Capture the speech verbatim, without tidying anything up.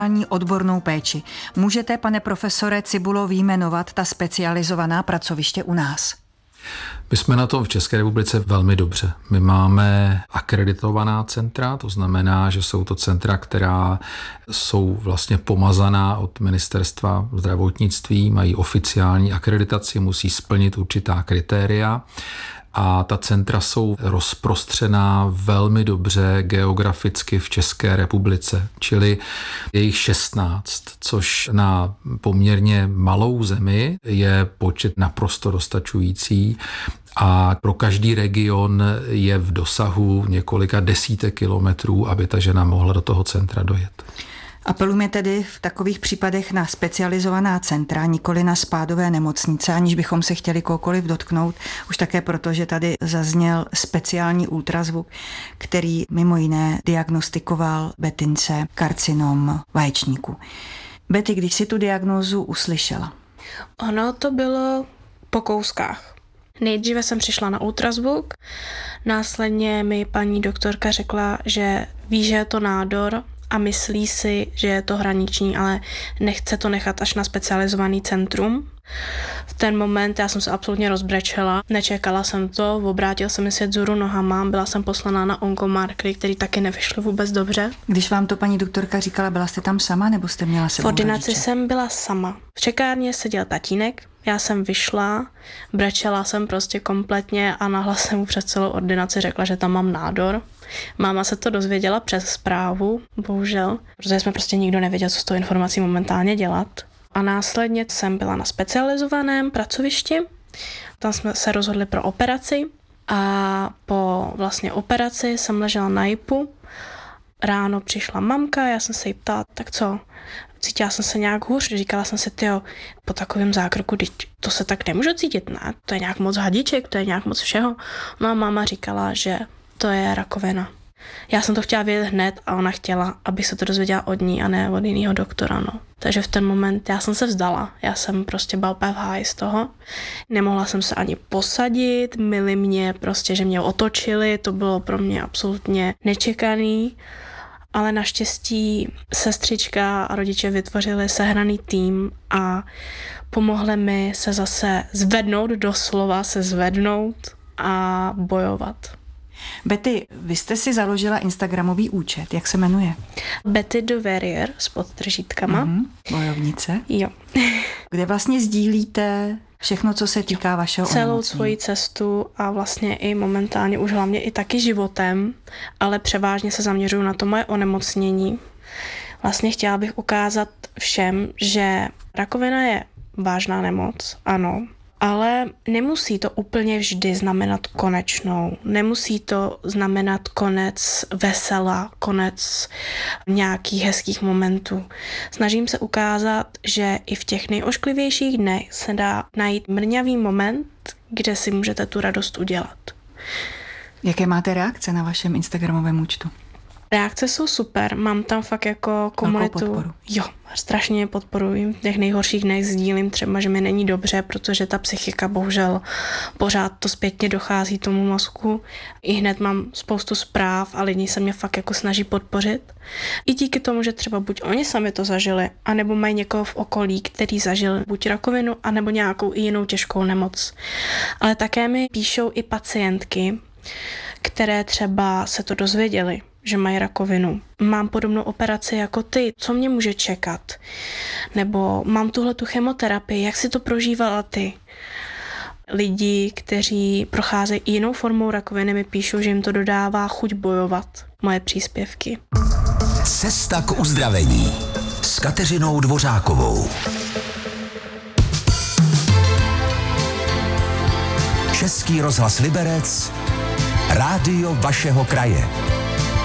odbornou péči. Můžete, pane profesore Cibulo, vyjmenovat ta specializovaná pracoviště u nás? My jsme na tom v České republice velmi dobře. My máme akreditovaná centra, to znamená, že jsou to centra, která jsou vlastně pomazaná od ministerstva zdravotnictví, mají oficiální akreditaci, musí splnit určitá kritéria. A ta centra jsou rozprostřená velmi dobře geograficky v České republice, čili je jich šestnáct, což na poměrně malou zemi je počet naprosto dostačující a pro každý region je v dosahu několika desítek kilometrů, aby ta žena mohla do toho centra dojet. Apelujeme tedy v takových případech na specializovaná centra, nikoli na spádové nemocnice, aniž bychom se chtěli kohokoliv dotknout, už také proto, že tady zazněl speciální ultrazvuk, který mimo jiné diagnostikoval Betince karcinom vaječníku. Betty, když si tu diagnózu uslyšela? Ono to bylo po kouskách. Nejdříve jsem přišla na ultrazvuk, následně mi paní doktorka řekla, že ví, že je to nádor, a myslí si, že je to hraniční, ale nechce to nechat až na specializovaný centrum. V ten moment já jsem se absolutně rozbrečela, nečekala jsem to, obrátil jsem mi svět vzhůru nohama, byla jsem poslaná na onkomarkery, který taky nevyšly vůbec dobře. Když vám to paní doktorka říkala, byla jste tam sama, nebo jste měla sebou V ordinaci rodiče? Jsem byla sama. V čekárně seděl tatínek, já jsem vyšla, brečela jsem prostě kompletně a nahlas jsem mu přes celou ordinaci řekla, že tam mám nádor. Máma se to dozvěděla přes zprávu, bohužel, protože jsme prostě nikdo nevěděl, co s tou informací momentálně dělat. A následně jsem byla na specializovaném pracovišti, tam jsme se rozhodli pro operaci a po vlastně operaci jsem ležela na jipu. Ráno přišla mamka, já jsem se jí ptala, tak co? Cítila jsem se nějak hůř, říkala jsem si, tyjo, po takovém zákroku, to se tak nemůžu cítit, ne? To je nějak moc hadiček, to je nějak moc všeho. No a máma říkala, že to je rakovina. Já jsem to chtěla vědět hned a ona chtěla, abych se to dozvěděla od ní a ne od jiného doktora, no. Takže v ten moment já jsem se vzdala, já jsem prostě byla úplně v háji z toho. Nemohla jsem se ani posadit, mili mě prostě, že mě otočili, to bylo pro mě absolutně nečekaný. Ale naštěstí sestřička a rodiče vytvořili sehraný tým a pomohli mi se zase zvednout, doslova se zvednout a bojovat. Betty, vy jste si založila instagramový účet, jak se jmenuje? Betty the Warrior s podtržítkama. Mm-hmm, bojovnice. Jo. Kde vlastně sdílíte všechno, co se týká vašeho Celou onemocnění. svoji cestu a vlastně i momentálně už hlavně i taky životem, ale převážně se zaměřuju na to moje onemocnění. Vlastně chtěla bych ukázat všem, že rakovina je vážná nemoc, ano, ale nemusí to úplně vždy znamenat konečnou. Nemusí to znamenat konec vesela, konec nějakých hezkých momentů. Snažím se ukázat, že i v těch nejošklivějších dnech se dá najít mrňavý moment, kde si můžete tu radost udělat. Jaké máte reakce na vašem instagramovém účtu? Reakce jsou super, mám tam fakt jako komunitu. Jo, strašně podporuji. V těch nejhorších dnech sdílím třeba, že mi není dobře, protože ta psychika bohužel pořád to zpětně dochází tomu mozku. I hned mám spoustu zpráv a lidi se mě fakt jako snaží podpořit. I díky tomu, že třeba buď oni sami to zažili, anebo mají někoho v okolí, který zažil buď rakovinu, anebo nějakou i jinou těžkou nemoc. Ale také mi píšou i pacientky, které třeba se to dozvěděly, že mají rakovinu. Mám podobnou operaci jako ty, co mě může čekat? Nebo mám tuhle tu chemoterapii, jak si to prožívala ty? Lidi, kteří procházejí jinou formou rakoviny, mi píšou, že jim to dodává chuť bojovat. Moje příspěvky. Cesta k uzdravení s Kateřinou Dvořákovou. Český rozhlas Liberec, rádio vašeho kraje.